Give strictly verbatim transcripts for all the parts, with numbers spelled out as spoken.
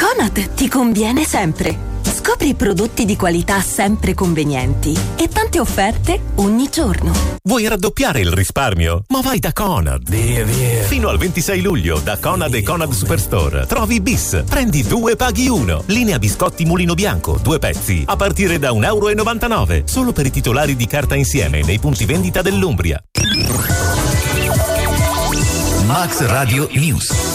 Conad ti conviene sempre. Scopri prodotti di qualità sempre convenienti e tante offerte ogni giorno. Vuoi raddoppiare il risparmio? Ma vai da Conad. Via, via. Fino al ventisei luglio da Conad e Conad Superstore trovi bis. Prendi due paghi uno. Linea biscotti Mulino Bianco, due pezzi a partire da un euro e novantanove. Solo per i titolari di carta insieme nei punti vendita dell'Umbria. Max Radio News.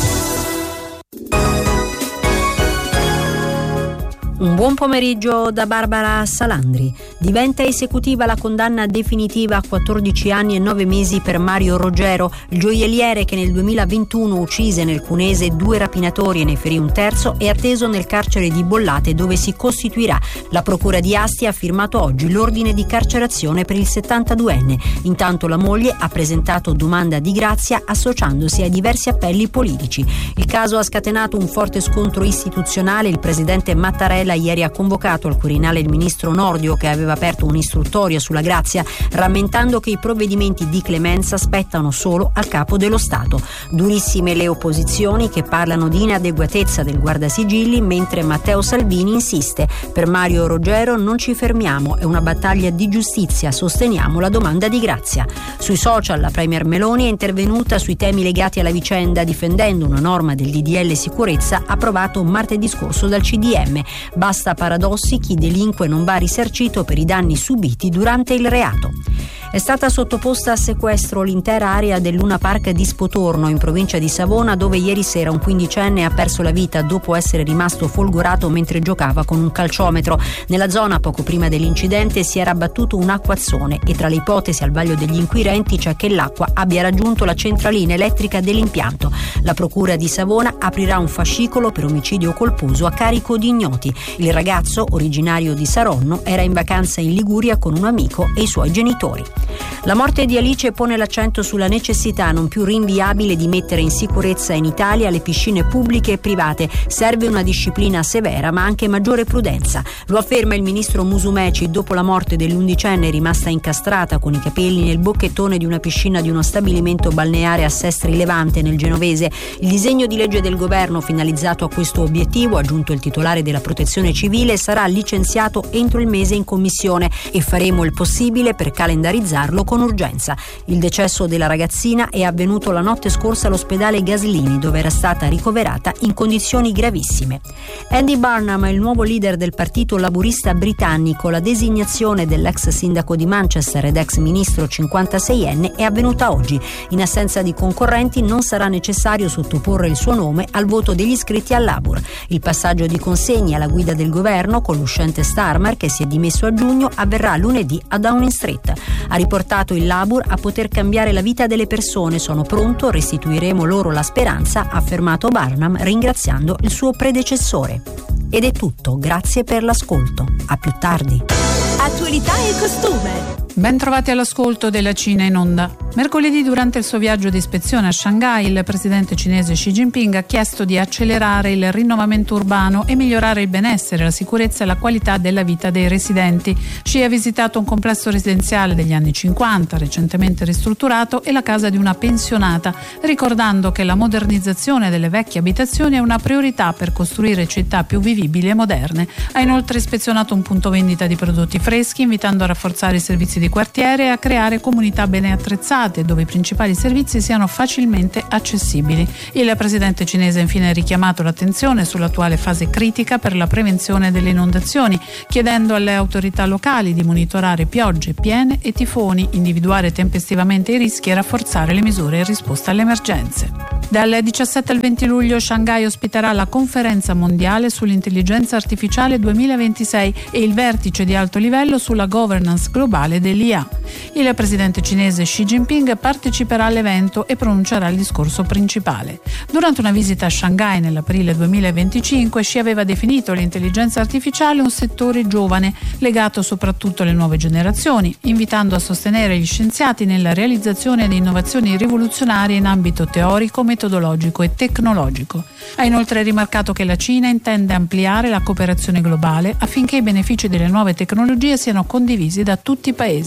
Un buon pomeriggio da Barbara Salandri. Diventa esecutiva la condanna definitiva a quattordici anni e nove mesi per Mario Roggero, il gioielliere che nel duemilaventuno uccise nel Cunese due rapinatori e ne ferì un terzo, è atteso nel carcere di Bollate dove si costituirà. La procura di Asti ha firmato oggi l'ordine di carcerazione per il settantaduenne. Intanto la moglie ha presentato domanda di grazia associandosi ai diversi appelli politici. Il caso ha scatenato un forte scontro istituzionale. Il presidente Mattarella ieri ha convocato al Quirinale il ministro Nordio, che aveva aperto un'istruttoria sulla grazia, rammentando che i provvedimenti di clemenza spettano solo al capo dello Stato. Durissime le opposizioni, che parlano di inadeguatezza del guardasigilli, mentre Matteo Salvini insiste: per Mario Roggero non ci fermiamo, è una battaglia di giustizia, sosteniamo la domanda di grazia. Sui social la premier Meloni è intervenuta sui temi legati alla vicenda, difendendo una norma del D D L sicurezza approvato martedì scorso dal C D M. Basta paradossi, chi delinque non va risarcito per i danni subiti durante il reato. È stata sottoposta a sequestro l'intera area del Luna Park di Spotorno, in provincia di Savona, dove ieri sera un quindicenne ha perso la vita dopo essere rimasto folgorato mentre giocava con un calciometro. Nella zona, poco prima dell'incidente, si era abbattuto un acquazzone e tra le ipotesi al vaglio degli inquirenti c'è che l'acqua abbia raggiunto la centralina elettrica dell'impianto. La procura di Savona aprirà un fascicolo per omicidio colposo a carico di ignoti. Il ragazzo, originario di Saronno, era in vacanza in Liguria con un amico e i suoi genitori. La morte di Alice pone l'accento sulla necessità non più rinviabile di mettere in sicurezza in Italia le piscine pubbliche e private. Serve una disciplina severa ma anche maggiore prudenza. Lo afferma il ministro Musumeci dopo la morte dell'undicenne rimasta incastrata con i capelli nel bocchettone di una piscina di uno stabilimento balneare a Sestri Levante nel Genovese. Il disegno di legge del governo finalizzato a questo obiettivo, aggiunto il titolare della protezione civile, sarà licenziato entro il mese in commissione e faremo il possibile per calendarizzarlo con urgenza. Il decesso della ragazzina è avvenuto la notte scorsa all'ospedale Gaslini, dove era stata ricoverata in condizioni gravissime. Andy Burnham è il nuovo leader del partito laburista britannico. La designazione dell'ex sindaco di Manchester ed ex ministro cinquantaseienne è avvenuta oggi. In assenza di concorrenti non sarà necessario sottoporre il suo nome al voto degli iscritti al Labour. Il passaggio di consegne alla guida del governo con l'uscente Starmer, che si è dimesso a giugno, avverrà lunedì a Downing Street. Ha riportato il Labour a poter cambiare la vita delle persone. Sono pronto, restituiremo loro la speranza, ha affermato Burnham ringraziando il suo predecessore. Ed è tutto, grazie per l'ascolto. A più tardi. Attualità e costume. Ben trovati all'ascolto della Cina in onda. Mercoledì, durante il suo viaggio di ispezione a Shanghai, il presidente cinese Xi Jinping ha chiesto di accelerare il rinnovamento urbano e migliorare il benessere, la sicurezza e la qualità della vita dei residenti. Xi ha visitato un complesso residenziale degli anni cinquanta, recentemente ristrutturato, e la casa di una pensionata, ricordando che la modernizzazione delle vecchie abitazioni è una priorità per costruire città più vivibili e moderne. Ha inoltre ispezionato un punto vendita di prodotti freschi, invitando a rafforzare i servizi di quartiere e a creare comunità bene attrezzate dove i principali servizi siano facilmente accessibili. Il presidente cinese ha infine richiamato l'attenzione sull'attuale fase critica per la prevenzione delle inondazioni, chiedendo alle autorità locali di monitorare piogge, piene e tifoni, individuare tempestivamente i rischi e rafforzare le misure in risposta alle emergenze. Dal diciassette al venti luglio Shanghai ospiterà la conferenza mondiale sull'intelligenza artificiale duemilaventisei e il vertice di alto livello sulla governance globale dell'I A. Il presidente cinese Xi Jinping parteciperà all'evento e pronuncerà il discorso principale. Durante una visita a Shanghai nell'aprile duemilaventicinque, Xi aveva definito l'intelligenza artificiale un settore giovane, legato soprattutto alle nuove generazioni, invitando a sostenere gli scienziati nella realizzazione di innovazioni rivoluzionarie in ambito teorico, metodologico e tecnologico. Ha inoltre rimarcato che la Cina intende ampliare la cooperazione globale affinché i benefici delle nuove tecnologie siano condivisi da tutti i paesi.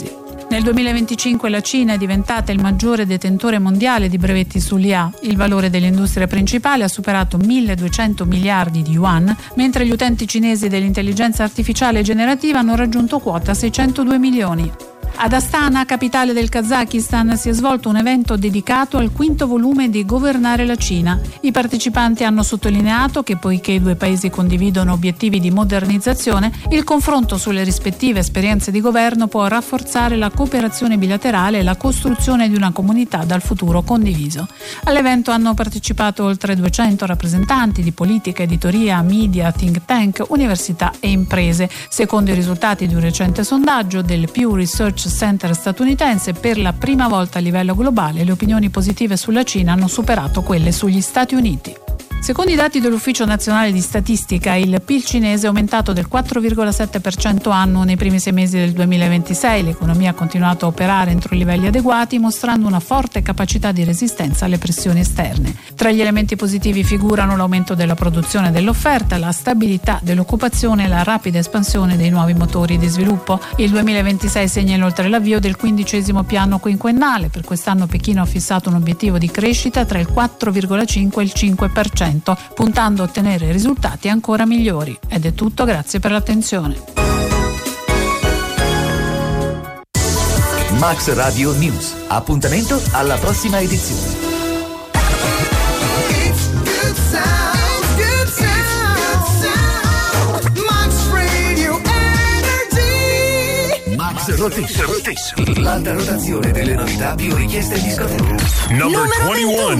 Nel duemilaventicinque la Cina è diventata il maggiore detentore mondiale di brevetti sull'I A. Il valore dell'industria principale ha superato milleduecento miliardi di yuan, mentre gli utenti cinesi dell'intelligenza artificiale generativa hanno raggiunto quota seicentodue milioni. Ad Astana, capitale del Kazakistan, si è svolto un evento dedicato al quinto volume di Governare la Cina. I partecipanti hanno sottolineato che, poiché i due paesi condividono obiettivi di modernizzazione, il confronto sulle rispettive esperienze di governo può rafforzare la cooperazione bilaterale e la costruzione di una comunità dal futuro condiviso. All'evento hanno partecipato oltre duecento rappresentanti di politica, editoria, media, think tank, università e imprese. Secondo i risultati di un recente sondaggio del Pew Research Center statunitense, per la prima volta a livello globale le opinioni positive sulla Cina hanno superato quelle sugli Stati Uniti. Secondo i dati dell'Ufficio Nazionale di Statistica, il P I L cinese è aumentato del quattro virgola sette per cento annuo nei primi sei mesi del duemilaventisei. L'economia ha continuato a operare entro i livelli adeguati, mostrando una forte capacità di resistenza alle pressioni esterne. Tra gli elementi positivi figurano l'aumento della produzione e dell'offerta, la stabilità dell'occupazione e la rapida espansione dei nuovi motori di sviluppo. Il duemilaventisei segna inoltre l'avvio del quindicesimo piano quinquennale. Per quest'anno Pechino ha fissato un obiettivo di crescita tra il quattro virgola cinque e il cinque per cento. Puntando a ottenere risultati ancora migliori. Ed è tutto, grazie per l'attenzione. Max Radio News. Appuntamento alla prossima edizione. Max Rotation. L'alta rotazione delle novità più richieste in discoteca. Number twenty-one.